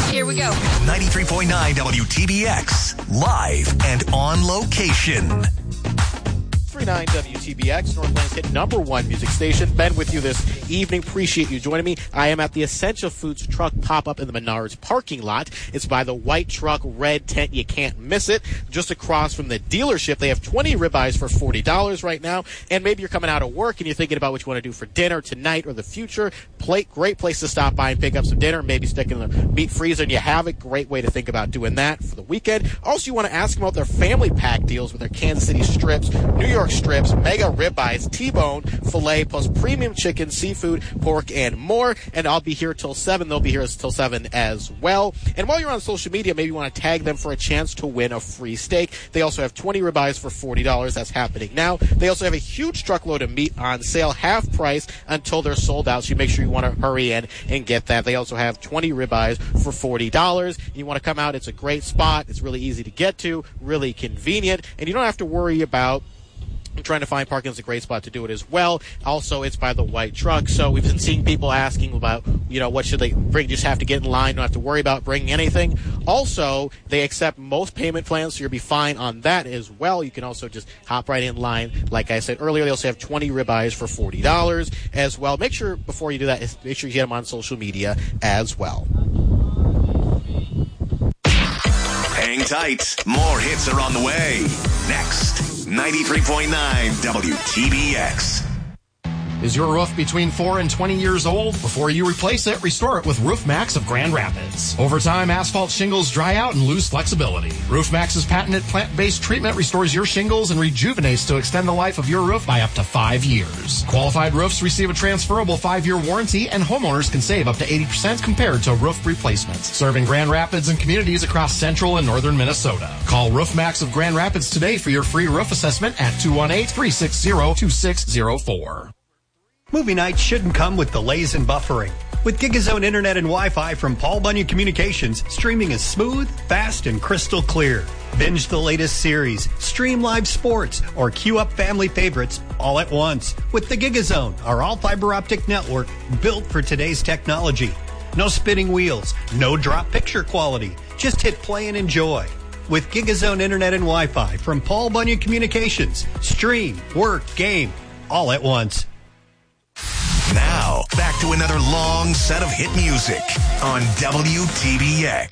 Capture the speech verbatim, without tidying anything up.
Here we go. ninety-three point nine W T B X, live and on location. three nine W T B X, Northland's hit number one music station. Ben with you this evening. Appreciate you joining me. I am at the Essential Foods truck pop-up in the Menards parking lot. It's by the white truck, red tent. You can't miss it. Just across from the dealership, they have twenty ribeyes for forty dollars right now. And maybe you're coming out of work and you're thinking about what you want to do for dinner tonight or the future. Plate, great place to stop by and pick up some dinner. Maybe stick in the meat freezer and you have it. Great way to think about doing that for the weekend. Also, you want to ask them about their family pack deals with their Kansas City strips, New York strips, mega ribeyes, T-bone, filet, plus premium chicken, seafood, pork, and more. And I'll be here till seven. They'll be here till seven as well. And while you're on social media, maybe you want to tag them for a chance to win a free steak. They also have twenty ribeyes for forty dollars. That's happening now. They also have a huge truckload of meat on sale, half price until they're sold out. So you make sure you want to hurry in and get that. They also have twenty ribeyes for forty dollars. You want to come out. It's a great spot. It's really easy to get to, really convenient, and you don't have to worry about trying to find parking. Is a great spot to do it as well. Also, it's by the white truck, so we've been seeing people asking about, you know, what should they bring? Just have to get in line, don't have to worry about bringing anything. Also, they accept most payment plans, so you'll be fine on that as well. You can also just hop right in line. Like I said earlier, they also have twenty ribeyes for forty dollars as well. Make sure, before you do that, make sure you get them on social media as well. Hang tight. More hits are on the way. Next, ninety-three point nine W T B X. Is your roof between four and twenty years old? Before you replace it, restore it with Roof Max of Grand Rapids. Over time, asphalt shingles dry out and lose flexibility. Roof Max's patented plant-based treatment restores your shingles and rejuvenates to extend the life of your roof by up to five years. Qualified roofs receive a transferable five-year warranty, and homeowners can save up to eighty percent compared to roof replacements. Serving Grand Rapids and communities across central and northern Minnesota. Call Roof Max of Grand Rapids today for your free roof assessment at two one eight, three six zero, two six zero four. Movie nights shouldn't come with delays and buffering. With GigaZone Internet and Wi-Fi from Paul Bunyan Communications, streaming is smooth, fast, and crystal clear. Binge the latest series, stream live sports, or queue up family favorites all at once with the GigaZone, our all-fiber optic network built for today's technology. No spinning wheels, no drop picture quality. Just hit play and enjoy. With GigaZone Internet and Wi-Fi from Paul Bunyan Communications, stream, work, game, all at once. Now, back to another long set of hit music on W T B X.